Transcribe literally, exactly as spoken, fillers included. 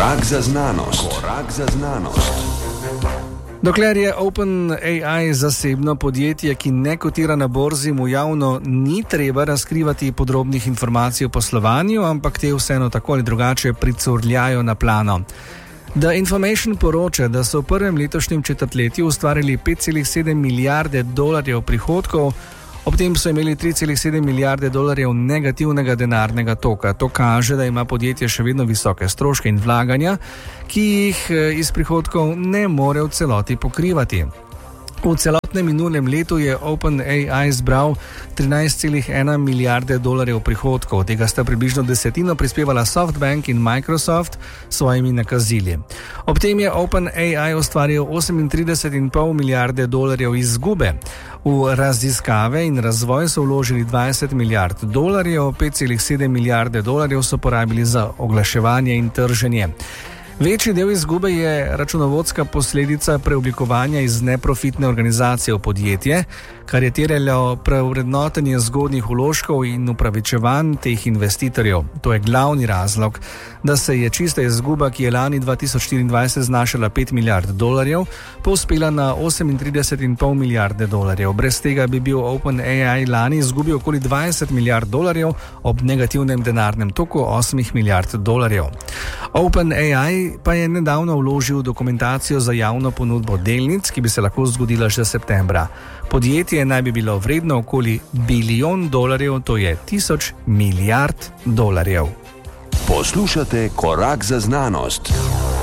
Korak za znanost. Korak za znanost. Dokler je OpenAI zasebno podjetje, ki ne kotira na borzi, mu javno ni treba razkrivati podrobnih informacij o poslovanju, ampak te vseeno tako ali drugače pricurljajo na plano. The Information poroča, da so v prvem letošnjem četrtletju ustvarili pet celih sedem milijarde dolarjev prihodkov, ob tem so imeli tri celih sedem milijarde dolarjev negativnega denarnega toka. To kaže, da ima podjetje še vedno visoke stroške in vlaganja, ki jih iz prihodkov ne more v celoti pokrivati. V celotnem minulem letu je OpenAI zbral trinajst celih ena milijarde dolarjev prihodkov, tega sta približno desetino prispevala SoftBank in Microsoft s svojimi nakazili. Ob tem je OpenAI ustvaril osemintrideset celih pet milijarde dolarjev izgube. V raziskave in razvoj so vložili dvajset milijard dolarjev, pet celih sedem milijarde dolarjev so porabili za oglaševanje in trženje. Večji del izgube je računovodska posledica preoblikovanja iz neprofitne organizacije v podjetje, kar je terjalo prevrednotenje zgodnjih vložkov in upravičevanj teh investitorjev. To je glavni razlog, da se je čista izguba, ki je lani dva tisoč štiriindvajset znašala pet milijard dolarjev, povzpela na osemintrideset celih pet milijarde dolarjev. Brez tega bi bil OpenAI lani izgubil okoli dvajset milijard dolarjev ob negativnem denarnem toku osmih milijard dolarjev. OpenAI pa je nedavno vložil dokumentacijo za javno ponudbo delnic, ki bi se lahko zgodila še septembra. Podjetje naj bi bilo vredno okoli bilijon dolarjev, to je tisoč milijard dolarjev. Poslušate Korak za znanost.